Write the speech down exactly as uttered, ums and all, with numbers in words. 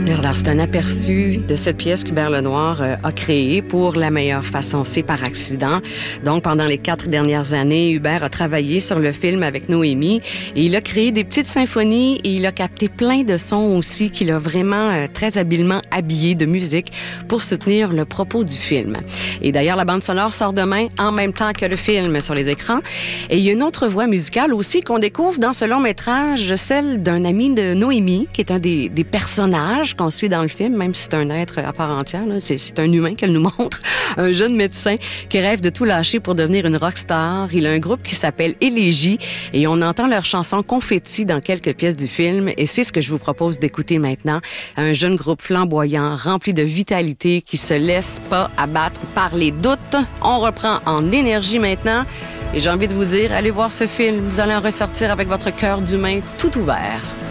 Alors, c'est un aperçu de cette pièce qu'Hubert Lenoir euh, a créée pour La meilleure façon, c'est par accident. Donc, pendant les quatre dernières années, Hubert a travaillé sur le film avec Noémie et il a créé des petites symphonies et il a capté plein de sons aussi qu'il a vraiment euh, très habilement habillés de musique pour soutenir le propos du film. Et d'ailleurs, la bande sonore sort demain en même temps que le film sur les écrans. Et il y a une autre voix musicale aussi qu'on découvre dans ce long métrage, celle d'un ami de Noémie, qui est un des, des personnages qu'on suit dans le film, même si c'est un être à part entière. Là. C'est, c'est un humain qu'elle nous montre, un jeune médecin qui rêve de tout lâcher pour devenir une rockstar. Il a un groupe qui s'appelle Élégie et on entend leur chanson Confetti dans quelques pièces du film et c'est ce que je vous propose d'écouter maintenant. Un jeune groupe flamboyant, rempli de vitalité, qui se laisse pas abattre par les doutes. On reprend en énergie maintenant et j'ai envie de vous dire, allez voir ce film. Vous allez en ressortir avec votre cœur d'humain tout ouvert.